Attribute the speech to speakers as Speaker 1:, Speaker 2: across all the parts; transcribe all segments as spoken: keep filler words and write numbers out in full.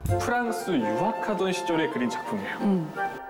Speaker 1: 프랑스 유학하던 시절에 그린 작품이에요.
Speaker 2: 음.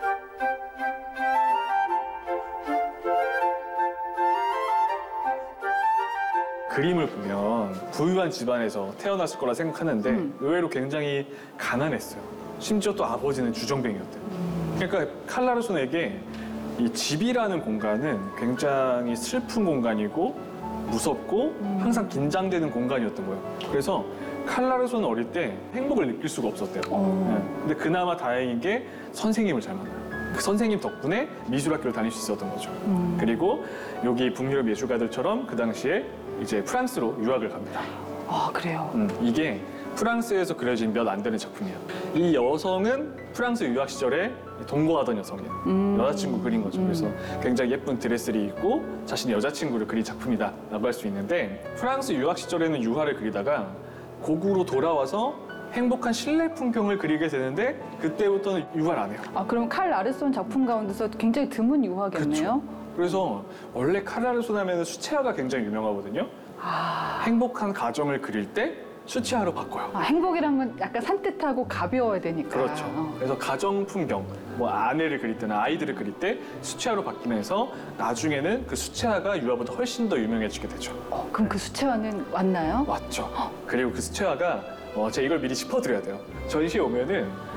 Speaker 1: 그림을 보면 부유한 집안에서 태어났을 거라 생각하는데
Speaker 2: 음.
Speaker 1: 의외로 굉장히 가난했어요. 심지어 또 아버지는 주정뱅이였대요. 그러니까 칼라르손에게 이 집이라는 공간은 굉장히 슬픈 공간이고 무섭고 항상 긴장되는 공간이었던 거예요. 그래서 칼라르손은 어릴 때 행복을 느낄 수가 없었대요.
Speaker 2: 어.
Speaker 1: 네. 근데 그나마 다행인 게 선생님을 잘 만나요. 그 선생님 덕분에 미술학교를 다닐 수 있었던 거죠.
Speaker 2: 음.
Speaker 1: 그리고 여기 북유럽 예술가들처럼 그 당시에 이제 프랑스로 유학을 갑니다.
Speaker 2: 아, 그래요?
Speaker 1: 음, 이게 프랑스에서 그려진 몇 안 되는 작품이에요. 이 여성은 프랑스 유학 시절에 동거하던 여성이에요.
Speaker 2: 음.
Speaker 1: 여자친구 그린 거죠.
Speaker 2: 음.
Speaker 1: 그래서 굉장히 예쁜 드레스를 입고 자신의 여자친구를 그린 작품이다라고 할 수 있는데 프랑스 유학 시절에는 유화를 그리다가 고국으로 돌아와서 행복한 실내 풍경을 그리게 되는데 그때부터는 유화를 안 해요.
Speaker 2: 아, 그럼 칼 라르손 작품 가운데서 굉장히 드문 유화겠네요?
Speaker 1: 그래서 원래 칼라르손 하면 수채화가 굉장히 유명하거든요.
Speaker 2: 아,
Speaker 1: 행복한 가정을 그릴 때 수채화로 바꿔요.
Speaker 2: 아, 행복이란 건 약간 산뜻하고 가벼워야 되니까.
Speaker 1: 그렇죠.
Speaker 2: 어.
Speaker 1: 그래서 가정 풍경, 뭐 아내를 그릴 때나 아이들을 그릴 때 수채화로 바뀌면서 나중에는 그 수채화가 유화보다 훨씬 더 유명해지게 되죠.
Speaker 2: 어, 그럼 그 수채화는 왔나요?
Speaker 1: 맞죠. 그리고 그 수채화가 어, 제가 이걸 미리 짚어드려야 돼요. 전시에 오면은